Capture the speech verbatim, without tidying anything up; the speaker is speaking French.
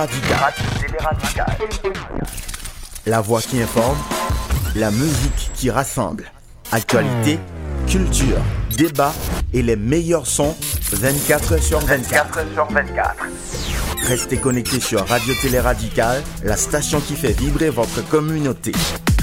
Radical. La voix qui informe, la musique qui rassemble. Actualité, culture, débat et les meilleurs sons vingt-quatre heures sur vingt-quatre. Restez connectés sur Radio Télé Radical, la station qui fait vibrer votre communauté.